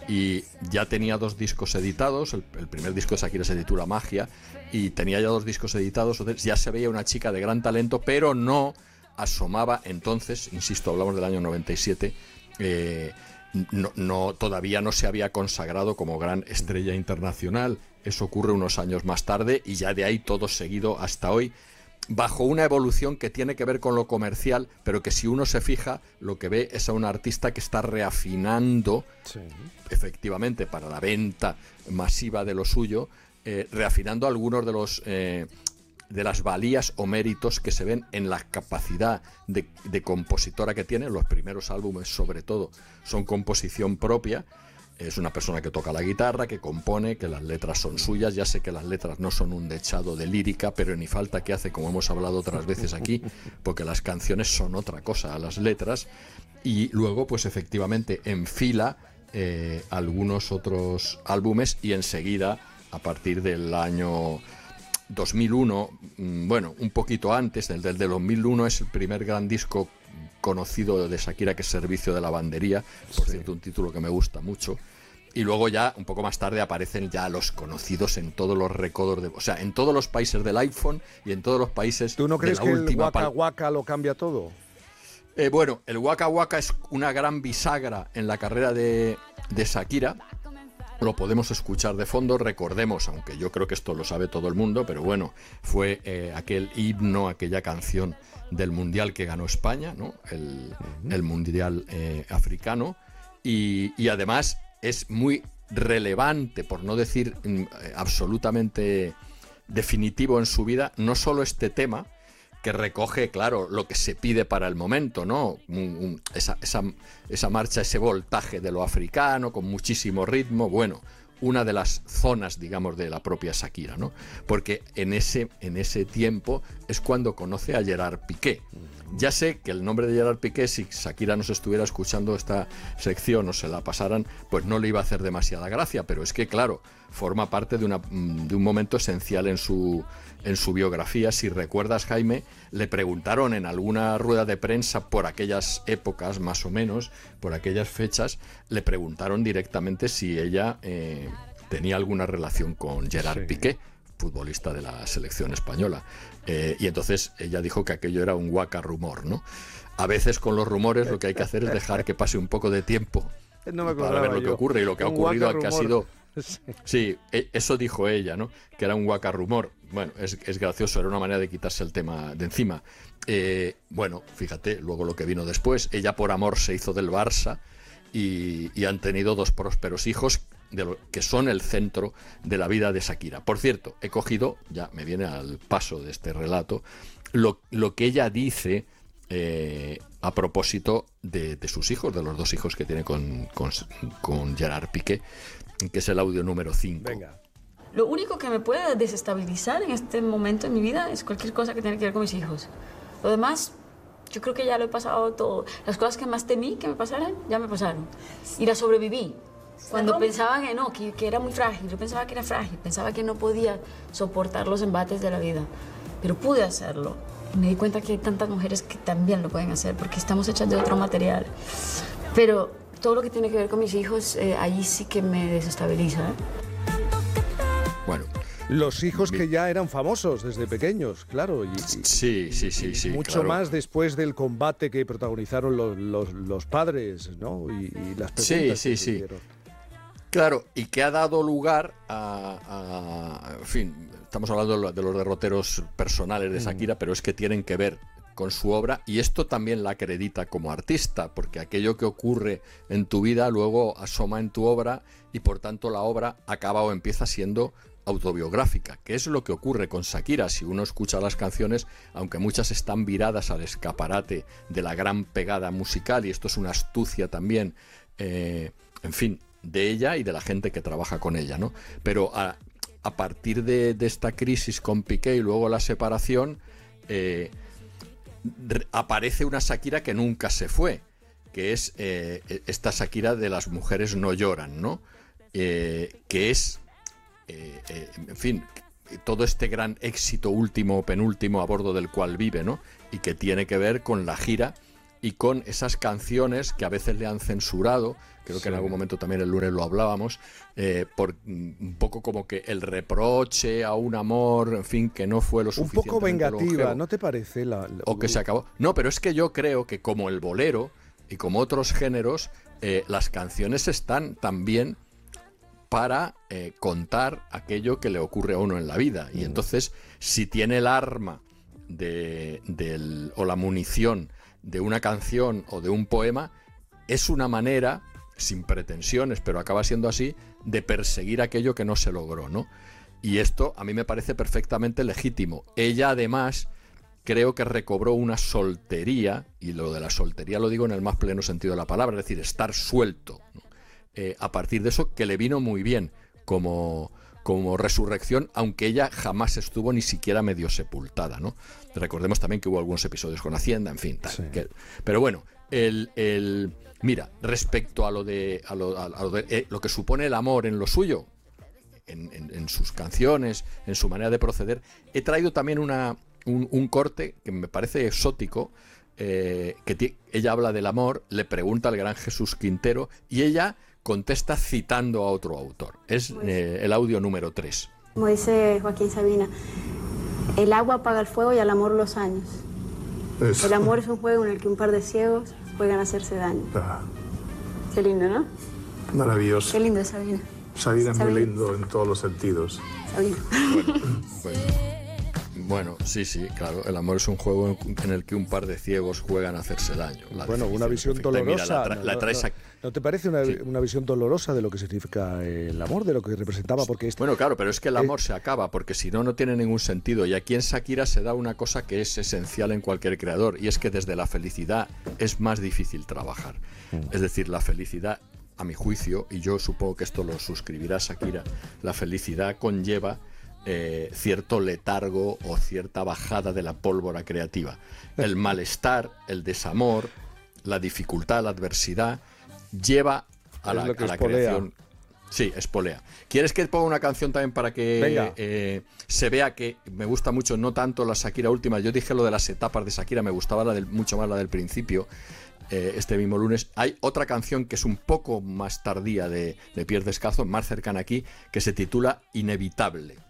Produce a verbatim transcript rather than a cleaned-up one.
y ya tenía dos discos editados. El, el primer disco de Shakira se titula Magia y tenía ya dos discos editados. Entonces ya se veía una chica de gran talento, pero no asomaba entonces, insisto, hablamos del año noventa y siete, eh, no, no, todavía no se había consagrado como gran estrella internacional. Eso ocurre unos años más tarde y ya de ahí todo seguido hasta hoy, bajo una evolución que tiene que ver con lo comercial, pero que si uno se fija, lo que ve es a un artista que está reafinando, sí, efectivamente, para la venta masiva de lo suyo, eh, reafinando algunos de los eh, de las valías o méritos que se ven en la capacidad de, de compositora que tiene. Los primeros álbumes, sobre todo, son composición propia. Es una persona que toca la guitarra, que compone, que las letras son suyas. Ya sé que las letras no son un dechado de lírica, pero ni falta que hace, como hemos hablado otras veces aquí, porque las canciones son otra cosa a las letras. Y luego, pues efectivamente, enfila eh, algunos otros álbumes y enseguida, a partir del año dos mil uno, bueno, un poquito antes, el del de dos mil uno es el primer gran disco conocido de Shakira, que es Servicio de Lavandería, por sí. cierto, un título que me gusta mucho. Y luego ya, un poco más tarde, aparecen ya los conocidos en todos los recodos, de, o sea, en todos los países del iPhone y en todos los países de la última. ¿Tú no crees que el Waka Waka lo cambia todo? Eh, bueno, el Waka Waka es una gran bisagra en la carrera de, de Shakira. Lo podemos escuchar de fondo. Recordemos, aunque yo creo que esto lo sabe todo el mundo, pero bueno, fue eh, aquel himno, aquella canción del Mundial que ganó España, ¿no? El, uh-huh. el Mundial eh, africano. Y, y además es muy relevante, por no decir eh, absolutamente definitivo en su vida, no solo este tema, que recoge, claro, lo que se pide para el momento, ¿no? Un, un, esa, esa, esa marcha, ese voltaje de lo africano, con muchísimo ritmo, bueno, una de las zonas, digamos, de la propia Shakira, ¿no? Porque en ese, en ese tiempo es cuando conoce a Gerard Piqué. Ya sé que el nombre de Gerard Piqué, si Shakira nos estuviera escuchando esta sección o se la pasaran, pues no le iba a hacer demasiada gracia, pero es que, claro, forma parte de, una, de un momento esencial en su, en su biografía. Si recuerdas, Jaime, le preguntaron en alguna rueda de prensa por aquellas épocas, más o menos, por aquellas fechas, le preguntaron directamente si ella eh, tenía alguna relación con Gerard sí. Piqué, futbolista de la selección española. Eh, y entonces ella dijo que aquello era un Waka rumor, ¿no? A veces con los rumores lo que hay que hacer es dejar que pase un poco de tiempo no me para ver lo yo. que ocurre, y lo que un ha ocurrido que ha sido... Sí. sí, eso dijo ella, ¿no? Que era un Waka rumor. Bueno, es, es gracioso, era una manera de quitarse el tema de encima. Eh, bueno, fíjate, luego lo que vino después. Ella por amor se hizo del Barça y, y han tenido dos prósperos hijos de lo, que son el centro de la vida de Shakira. Por cierto, he cogido, ya me viene al paso de este relato, lo, lo que ella dice eh, a propósito de, de sus hijos, de los dos hijos que tiene con, con, con Gerard Piqué, que es el audio número cinco. Venga. Lo único que me puede desestabilizar en este momento en mi vida es cualquier cosa que tenga que ver con mis hijos. Lo demás, yo creo que ya lo he pasado todo. Las cosas que más temí que me pasaran, ya me pasaron. Y las sobreviví. Cuando pensaba que no, que, que era muy frágil, yo pensaba que era frágil, pensaba que no podía soportar los embates de la vida, pero pude hacerlo. Y me di cuenta que hay tantas mujeres que también lo pueden hacer, porque estamos hechas de otro material. Pero todo lo que tiene que ver con mis hijos, eh, ahí sí que me desestabiliza, ¿eh? Bueno. Los hijos que ya eran famosos desde pequeños, claro. Y, y, sí, sí, sí, sí. Mucho claro. más después del combate que protagonizaron los, los, los padres, ¿no? Y, y las preguntas sí, sí, que sí. hicieron. Claro, y que ha dado lugar a, a... En fin, estamos hablando de los derroteros personales de Shakira, mm. pero es que tienen que ver con su obra, y esto también la acredita como artista, porque aquello que ocurre en tu vida luego asoma en tu obra, y por tanto la obra acaba o empieza siendo autobiográfica, que es lo que ocurre con Shakira. Si uno escucha las canciones, aunque muchas están viradas al escaparate de la gran pegada musical, y esto es una astucia también, eh, en fin, de ella y de la gente que trabaja con ella, ¿no? Pero a, a partir de, de esta crisis con Piqué y luego la separación, eh, re, aparece una Shakira que nunca se fue, que es eh, esta Shakira de Las mujeres no lloran, ¿no? Eh, que es Eh, eh, en fin, todo este gran éxito último o penúltimo a bordo del cual vive, ¿no? Y que tiene que ver con la gira y con esas canciones que a veces le han censurado, creo Sí. que en algún momento también el lunes lo hablábamos, eh, por un poco como que el reproche a un amor, en fin, que no fue lo Un suficientemente poco vengativa, longevo, ¿no te parece? La, la- o que se acabó. No, pero es que yo creo que como el bolero y como otros géneros, eh, las canciones están también para eh, contar aquello que le ocurre a uno en la vida. Y entonces, si tiene el arma de, del, o la munición de una canción o de un poema, es una manera, sin pretensiones, pero acaba siendo así, de perseguir aquello que no se logró, ¿no? Y esto a mí me parece perfectamente legítimo. Ella, además, creo que recobró una soltería, y lo de la soltería lo digo en el más pleno sentido de la palabra, es decir, estar suelto, ¿no? Eh, a partir de eso, que le vino muy bien como, como resurrección, aunque ella jamás estuvo ni siquiera medio sepultada, ¿no? Recordemos también que hubo algunos episodios con Hacienda, en fin, tal, Sí. que, pero bueno, el, el mira, respecto a lo de, a lo, a lo, de eh, lo que supone el amor en lo suyo, en, en, en sus canciones, en su manera de proceder, he traído también una, un, un corte que me parece exótico, eh, que ti- ella habla del amor, le pregunta al gran Jesús Quintero y ella contesta citando a otro autor. Es eh, el audio número tres. Como dice Joaquín Sabina, el agua apaga el fuego y al amor los años. Eso. El amor es un juego en el que un par de ciegos juegan a hacerse daño. Ah, Qué lindo, ¿no? maravilloso. Qué lindo es Sabina. Sabina es muy Sabina. lindo en todos los sentidos. Sabina. Bueno, bueno, sí, sí, claro. El amor es un juego en, en el que un par de ciegos juegan a hacerse daño. La Bueno, una definición visión perfecta. Y mira, dolorosa. la, tra- la ¿no, traes no- aquí. ¿no te parece una, Sí. una visión dolorosa de lo que significa el amor, de lo que representaba? Porque esto, Bueno, claro, pero es que el amor se acaba, porque si no, no tiene ningún sentido. Y aquí en Shakira se da una cosa que es esencial en cualquier creador, y es que desde la felicidad es más difícil trabajar. Es decir, la felicidad, a mi juicio, y yo supongo que esto lo suscribirá Shakira, la felicidad conlleva eh, cierto letargo o cierta bajada de la pólvora creativa. El malestar, el desamor, la dificultad, la adversidad, lleva a Es la, lo que a la espolea. creación. Sí, espolea. ¿Quieres que ponga una canción también para que Venga. eh, se vea que me gusta mucho, no tanto la Shakira última? Yo dije lo de las etapas de Shakira, me gustaba la del, mucho más la del principio, eh, este mismo lunes. Hay otra canción que es un poco más tardía de, de Pierre Descalzo, más cercana aquí, que se titula Inevitable.